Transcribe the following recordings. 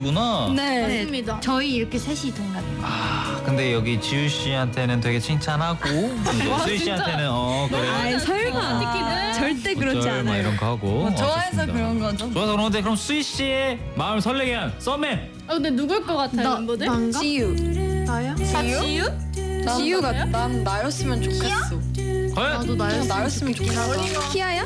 구나. 네, 맞습니다. 저희 이렇게 셋이 동갑이에요. 아 근데 여기 지우 씨한테는 되게 칭찬하고 수희 씨한테는 그래. 아이 설마 절대 그렇지 어쩔, 막 않아요. 이런 거 하고. 좋아해서 좋습니다. 그런 거죠. 좋아서 그런데 그럼 수희 씨의 마음 설레게 한 썸맨. 근데 누굴 것 같아요, 멤버들? 지유. 나요? 지유? 지유가 난 나였으면 좋겠어. 과연? 나도 좀 나였으면 좋겠어. 키아야?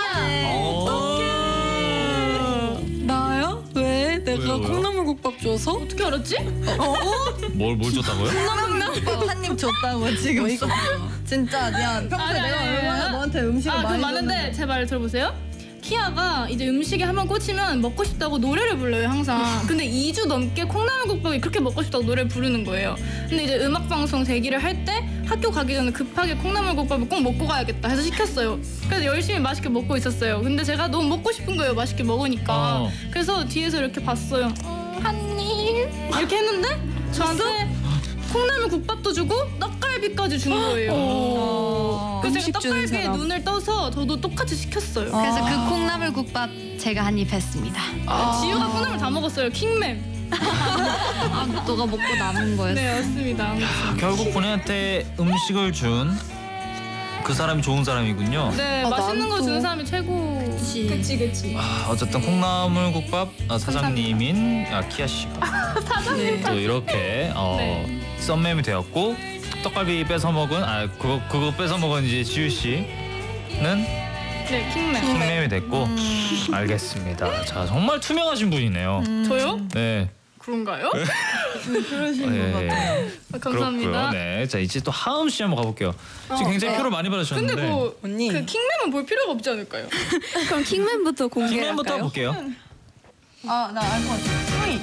나요? 왜? 내가 왜요? 콩나물국밥 줘서? 어떻게 알았지? 뭘 줬다고요? 한입 줬다고 지금. 진짜 미안. 평소에 내가 얼마나 너한테 음식을 그 많이 많은데 줬는데. 제 말을 들어보세요. 키아가 이제 음식에 한번 꽂히면 먹고 싶다고 노래를 불러요 항상. 근데 2주 넘게 콩나물국밥이 그렇게 먹고 싶다고 노래를 부르는 거예요. 근데 이제 음악방송 대기를 할 때 학교 가기 전에 급하게 콩나물국밥을 꼭 먹고 가야겠다 해서 시켰어요. 그래서 열심히 맛있게 먹고 있었어요. 근데 제가 너무 먹고 싶은 거예요, 맛있게 먹으니까. 그래서 뒤에서 이렇게 봤어요. 한입 이렇게 했는데 저한테 콩나물국밥도 주고 떡갈비까지 준 거예요. 그래서 음식 제가 주는 떡갈비에 사람. 눈을 떠서 저도 똑같이 시켰어요. 그래서 그 콩나물국밥 제가 한 입 했습니다. 지우가 콩나물 다 먹었어요. 킹맨. 너가 먹고 남은 거였어. 네, 맞습니다. 결국 본인한테 음식을 준 그 사람이 좋은 사람이군요. 네, 아, 맛있는 난 거 또- 주는 사람이 최고. 그치. 어쨌든 콩나물국밥 사장님인 키아 씨가 또 이렇게 네. 썸남이 되었고 떡갈비 뺏어 먹은 그거 뺏어 먹은 이제 지우 씨는 네, 킹맨. 킹남이 됐고 알겠습니다. 자 정말 투명하신 분이네요. 저요? 네. 그런가요? 그러신 것 같아요. 감사합니다. 그렇고요. 네. 자 이제 또 하음 씨 한번 가볼게요. 지금 굉장히 표를 많이 받으셨는데. 근데 뭐 언니. 그 킹맨은 볼 필요가 없지 않을까요? 그럼 킹맨부터 킹남부터 공개할까요? 볼게요. 나 알 것 같아. 스윗.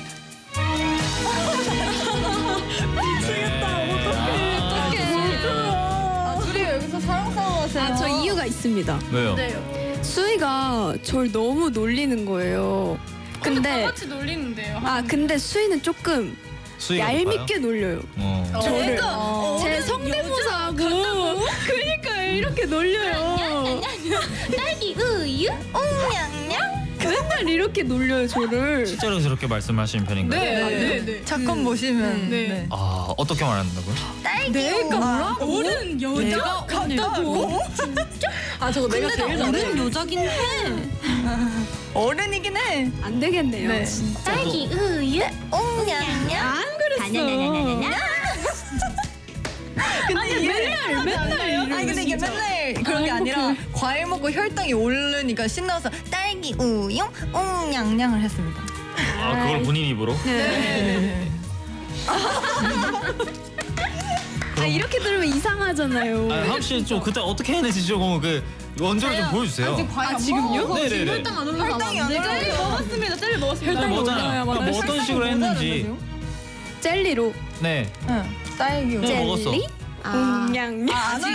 둘이 왜 여기서 사랑 싸움하세요? 저 이유가 있습니다. 왜요? 네요. 수희가 절 너무 놀리는 거예요. 다 근데 같이 놀리는데요. 근데 수희는 조금 수위가 얄밉게 놀려요. 높아요? 저를 어. 제 성대모사하고 그러니까 이렇게 놀려요. 딸기 우유? 옹냥냥? 맨날 이렇게 놀려요 저를. 실제로 그렇게 말씀하시는 편인가요? 네. 잠깐 보시면. 네. 아 어떻게 말한다고요? 내가 뭐라고? 어른 여자? 같다고? 저거 내가 제일 어른 여자긴 해. 어른이긴 해. 안 되겠네요. 네. 딸기 우유? 옹냥냥? 안 그랬어. 근데 이게 맨날 아니 근데 이게 맨날 그런 게 아니라 과일 먹고 혈당이 오르니까 신나서 딸기 우유 옹냥냥을 했습니다. 그걸 본인 입으로? 네. 이렇게 들으면 이상하잖아요. 하음 씨좀 그때 어떻게 해내지 조금 그 원조를 좀 보여주세요. 지금요? 네네네. 혈당이 안 젤리 올라요. 먹었습니다. 젤리 먹었습니다. 네, 뭐잖아요. 맞아요. 뭐 어떤 식으로 했는지. 젤리로. 네. 응. 딸기 우유. 네, 먹었어. 옹냥. 안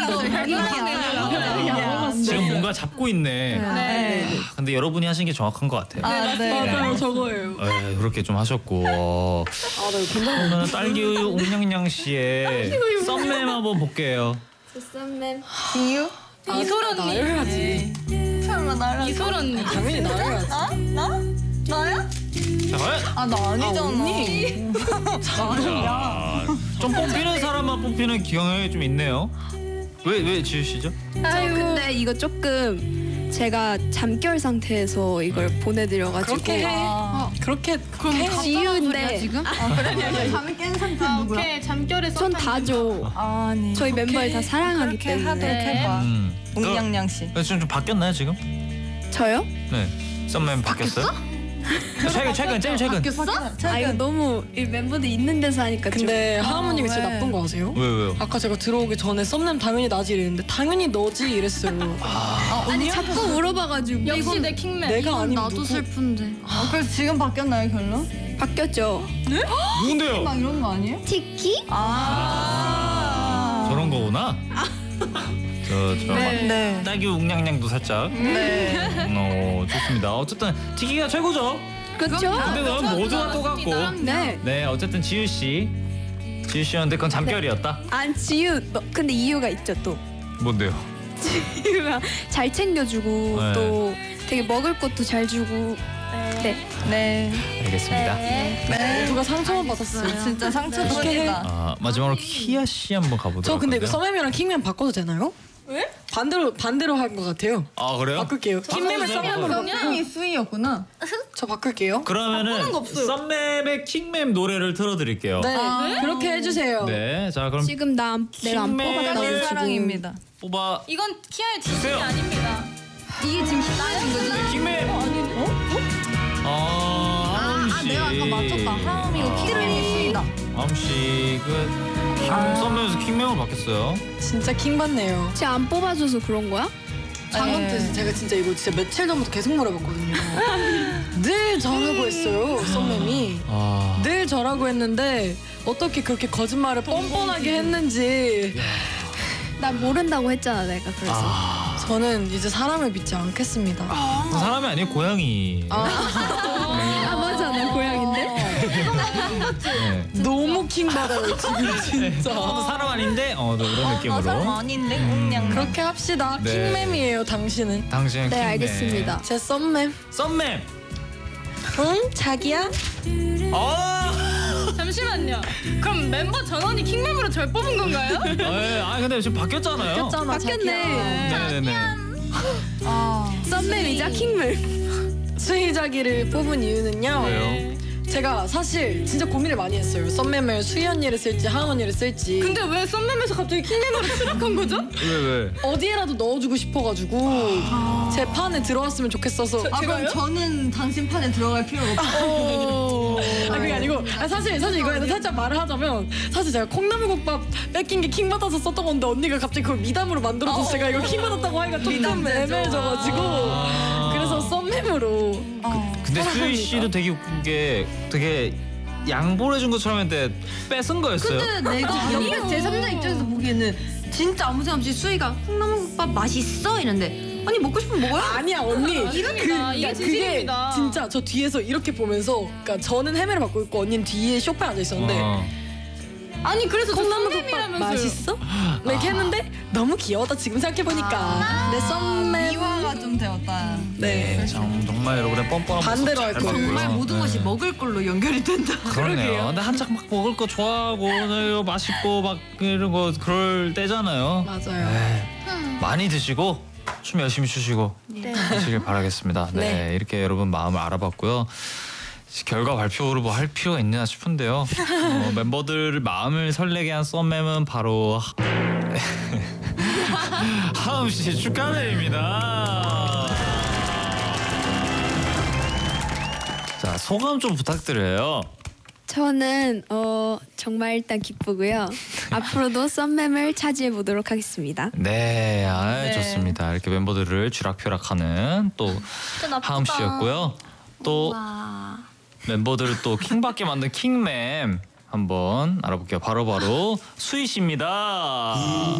올라요. 지금 뭔가 잡고 있네. 네. 근데 여러분이 하신 게 정확한 것 같아요. 네. 저거예요. 그렇게 좀 하셨고. 그러면 딸기 우유 옹냥냥 씨의 썸남 한번 볼게요. 썸맨. 이유? 이소런니. 설마 나랑 이소런니. 당연히 나야. 나야? 자, 과연? 나 아니잖아. 자, 좀 뽑히는 사람만 뽑히는 경향이 좀 있네요. 왜 지우 씨죠? 근데 이거 조금 제가 잠결 상태에서 이걸 보내드려가지고. 그렇게 그럼 지유인데 지금? 그래? 잠이 깬 상태 누구야? 오케이, 잠결에 전 다 줘. 아니. 저희 멤버를 다 사랑하기 그렇게 하도록 때문에. 해봐. 옹냥냥 씨. 좀 바뀌었나요 지금? 저요? 네. 썸남 바뀌었어요? 최근 제일 최근. 이거 너무 이 멤버들 있는 데서 하니까 근데 하하모님이 진짜 왜? 나쁜 거 아세요? 왜요? 아까 제가 들어오기 전에 썸남 당연히 나지 이랬는데 당연히 너지 이랬어요. 아니 자꾸 물어봐가지고 역시 내 킹맨. 내가 아니면 누구? 슬픈데. 그래서 지금 바뀌었나요 결론? 바뀌었죠. 누군데요? 막 이런 거 아니에요? 티키? 저런 거구나. 저 네. 딸기 웅냥냥도 살짝. 네. 좋습니다. 어쨌든 티키가 최고죠. 그렇죠? 근데 넌 모두가 똑같고. 네. 네, 어쨌든 지우 씨였는데 그건 잠결이었다. 지유. 근데 이유가 있죠 또. 뭔데요? 지유가 잘 챙겨주고 네. 또 되게 먹을 것도 잘 주고 네. 알겠습니다. 누가 상처만 받았어요. 진짜 상처뿐이다. 마지막으로 키아 씨 한번 가보도록 저 근데 이거 할까요? 썸맵이랑 킹맨 바꿔도 되나요? 왜? 반대로 할 것 같아요. 아 그래요? 바꿀게요. 킹맨을 썸맵으로 바꾸고 킹이 수위였구나. 저 바꿀게요. 그러면은 썸맵의 킹맵 노래를 틀어드릴게요. 네, 그렇게 해주세요. 네, 자 그럼 지금 내가 안 킹맨을 뽑았다고 지금. 사랑입니다. 뽑아 이건 키아의 진심이 주세요. 아닙니다. 이게 지금 신나는 거지? 킹맵. 하음씨. 내가 아까 맞췄다. 하음이고 킹이 수위다. 하음씨가 썸맵에서 킹맵으로 바뀌었어요. 진짜 킹 받네요. 쟤 안 뽑아줘서 그런 거야? 방금 네. 때 제가 진짜 이거 진짜 며칠 전부터 계속 물어봤거든요. 늘 저라고 했어요, 썸맵이. 늘 저라고 했는데 어떻게 그렇게 거짓말을 뻔뻔하게 했는지 나 모른다고 했잖아 내가 그래서. 저는 이제 사람을 믿지 않겠습니다. 사람이 아니고 고양이. 아 맞아 나 고양인데. 네. 너무 킹 받아요 지금 진짜. 사람 아닌데 이런 느낌으로. 사람 아닌데 웅냥. 그렇게 합시다. 네. 킹맨이에요 당신은. 당신은 네 킹맨. 알겠습니다. 제 썸맵. 썸맵. 응? 자기야? 잠시만요. 그럼 mem버 전원이 킹mem으로 절 뽑은 건가요? 아 근데 지금 바뀌었잖아요. 바뀌었잖아. 바뀌었네. 네네네. 썸맵이자 킹맵. 수희자기를 뽑은 이유는요. 왜요? 제가 사실 진짜 고민을 많이 했어요. 썸맵을 수희 언니를 쓸지 하은 언니를 쓸지. 근데 왜 썸mem에서 갑자기 킹mem으로 추락한 거죠? 왜? 어디에라도 넣어주고 싶어가지고 제 판에 들어왔으면 좋겠어서. 그럼 저는 당신 판에 들어갈 필요가 없어. 그게 아니고 사실 이거에는 살짝 말을 하자면 사실 제가 콩나물국밥 뺏긴 게 킹 받아서 썼던 건데 언니가 갑자기 그걸 미담으로 만들어줘서 제가 이거 킹 받았다고 하기가 조금 애매해져가지고 그래서 썸맵으로. 근데 수희 씨도 되게 웃긴 게 되게 양보를 해준 것처럼 했는데 뺏은 거였어요. 근데 내가 옆에 제3자 입장에서 보기에는 진짜 아무 생각 없이 수희가 콩나물국밥 맛있어 이랬는데 아니 먹고 싶으면 먹어요? 아니야 언니. 아닙니다. 이게 진심입니다. 그게 진짜 저 뒤에서 이렇게 보면서 그러니까 저는 헤매를 받고 있고 언니는 뒤에 소파에 앉아 있었는데 아니 그래서 저 콩나물국밥 썸mem이라면서요. 맛있어? 막 이렇게 했는데 너무 귀여웠다 지금 생각해보니까. 내 썸맵 미화가 좀 되었다. 네. 정말 여러분의 뻔뻔한 반대로 모습 할 잘 거예요. 봤고요. 정말 모든 것이 먹을 걸로 연결이 된다. 그러네요. 근데 한창 막 먹을 거 좋아하고 이거 맛있고 막 이런 거 그럴 때잖아요. 맞아요. 많이 드시고 춤 열심히 추시고 하시길 바라겠습니다. 네, 이렇게 여러분 마음을 알아봤고요. 결과 발표로 뭐 할 필요가 있나 싶은데요. 멤버들 마음을 설레게 한 썸mem은 바로 하음 씨 축하드립니다. 자 소감 좀 부탁드려요. 저는 정말 일단 기쁘고요. 앞으로도 썸맵을 차지해 보도록 하겠습니다. 네, 좋습니다. 이렇게 멤버들을 쥐락펴락하는 또 하음 씨였고요. 또 멤버들을 또 킹받게 만든 킹맴 한번 알아볼게요. 바로 수희 씨입니다.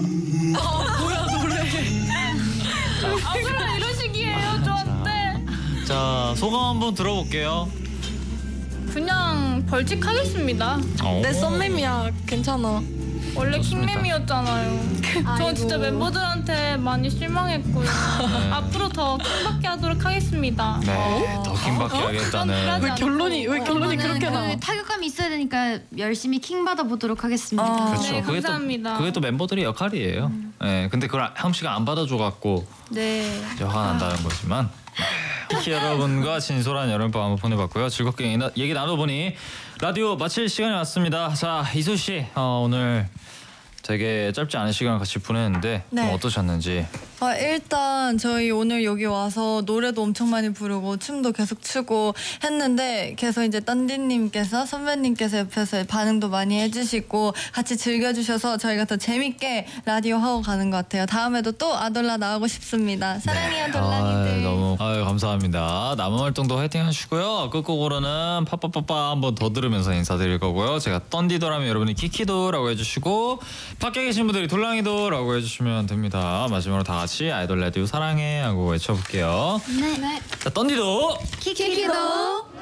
그럼 이런 식이에요 저한테. 자 소감 한번 들어볼게요. 그냥 벌칙하겠습니다. 내 썸맵이야 괜찮아. 원래 좋습니다. 킹mem이었잖아요. 저 진짜 멤버들한테 많이 실망했고요. 앞으로 더 킹받게 하도록 하겠습니다. 네, 더 킹받게 하겠다는. 왜 결론이 그렇게 나와? 타격감이 있어야 되니까 열심히 킹 받아보도록 하겠습니다. 그렇죠. 네, 감사합니다. 그게 또 멤버들의 역할이에요. 네, 근데 그걸 하음 씨가 안 받아줘갖고 네. 화가 난다는 거지만. 키키 여러분과 진솔한 여름밤 한번 보내봤고요. 즐겁게 얘기 나눠보니 라디오 마칠 시간이 왔습니다. 자 이소 씨 오늘 되게 짧지 않은 시간을 같이 보냈는데 좀 어떠셨는지. 일단 저희 오늘 여기 와서 노래도 엄청 많이 부르고 춤도 계속 추고 했는데 계속 이제 딴디님께서 선배님께서 옆에서 반응도 많이 해주시고 같이 즐겨주셔서 저희가 더 재밌게 라디오 하고 가는 것 같아요. 다음에도 또 아돌라 나오고 싶습니다. 사랑해요 돌랑이들. 너무 감사합니다. 남은 활동도 화이팅 하시고요. 끝곡으로는 파파파파 한번 더 들으면서 인사드릴 거고요. 제가 떤디도라면 여러분이 키키도라고 해주시고 밖에 계신 분들이 돌랑이도라고 해주시면 됩니다. 마지막으로 다 같이 아이돌 라디오 사랑해 하고 외쳐볼게요. 네. 자 떤디도 키키도.